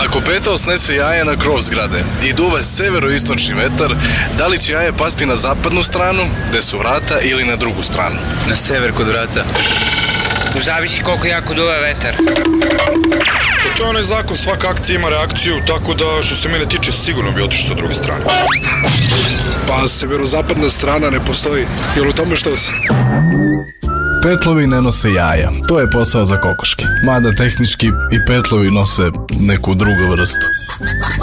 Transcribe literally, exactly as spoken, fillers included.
Ako petao snese jaje na krov zgrade i duva severoistočni vetar, da li će jaje pasti na zapadnu stranu, gde su vrata, ili na drugu stranu? Na sever kod vrata. Zavisi koliko jako duva vetar. To je onaj zakon, svaka akcija ima reakciju, tako da što se mene tiče sigurno bi otišao sa druge strane. Pa severozapadna strana ne postoji, jel u tome što se... Petlovi ne nose jaja, to je posao za kokoške, mada tehnički i petlovi nose neku drugu vrstu.